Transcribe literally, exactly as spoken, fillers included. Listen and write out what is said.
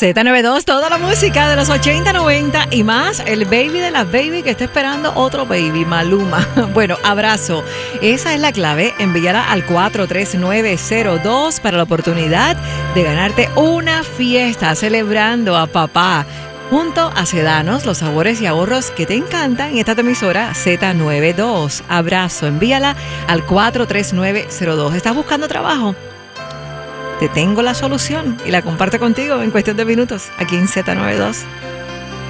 Z noventa y dos, toda la música de los ochenta, noventa y más. El baby de las baby que está esperando otro baby, Maluma. Bueno, abrazo. Esa es la clave. Envíala al cuatro tres nueve cero dos para la oportunidad de ganarte una fiesta celebrando a papá. Junto a Sedanos, los sabores y ahorros que te encantan en esta emisora Z noventa y dos. Abrazo, envíala al cuatro tres nueve cero dos. ¿Estás buscando trabajo? Te tengo la solución y la comparto contigo en cuestión de minutos aquí en Z noventa y dos.